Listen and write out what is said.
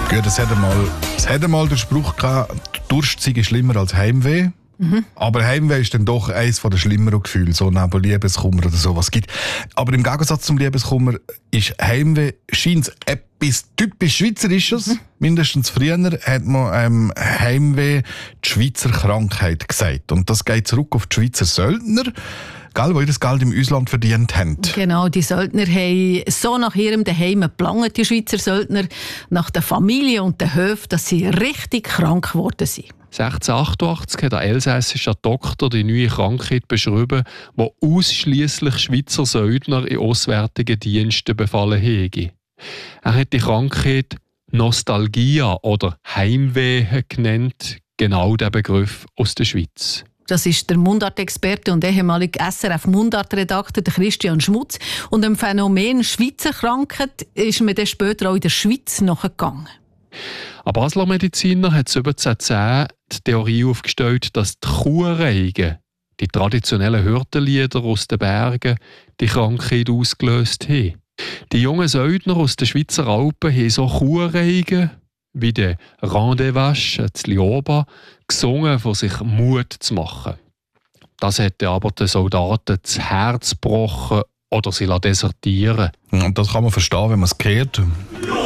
Gut, es hat einmal den Spruch gehabt, Durst sei schlimmer als Heimweh. Aber Heimweh ist dann doch eines der schlimmeren Gefühle, so neben Liebeskummer oder so, was es gibt. Aber im Gegensatz zum Liebeskummer ist Heimweh scheint etwas typisch Schweizerisches. Mindestens früher hat man Heimweh die Schweizer Krankheit gesagt. Und das geht zurück auf die Schweizer Söldner, die ihr das Geld im Ausland verdient haben. Genau, die Söldner haben so nach ihrem Daheim geplant, die Schweizer Söldner, nach der Familie und den Höfen, dass sie richtig krank geworden sind. 1688 hat ein elsässischer Doktor die neue Krankheit beschrieben, die ausschliesslich Schweizer Söldner in auswärtigen Diensten befallen hätte. Er hat die Krankheit Nostalgia oder Heimweh genannt, genau der Begriff aus der Schweiz. Das ist der Mundartexperte und ehemalige SRF-Mundartredakteur Christian Schmutz. Und dem Phänomen Schweizer Krankheit ist man dann später auch in der Schweiz nachgegangen. Ein Basler Mediziner hat 1710 die Theorie aufgestellt, dass die Kuhreigen, die traditionellen Hirtenlieder aus den Bergen, die Krankheit ausgelöst haben. Die jungen Söldner aus den Schweizer Alpen haben so Kuhreigen wie der Rendezvous zu Lioba gesungen, von sich Mut zu machen. Das hätte aber den Soldaten das Herz gebrochen oder sie desertieren. Und das kann man verstehen, wenn man es hört.